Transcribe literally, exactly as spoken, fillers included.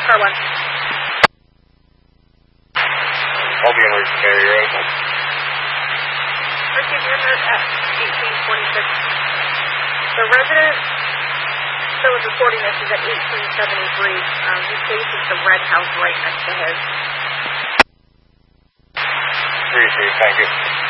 with car one. I'll be in emergency carrier, right? Receive your alert at eighteen twenty-six. The resident that was reporting this is at eighteen seventy-three. Um, he faces the red house right next to his. Appreciate it, thank you.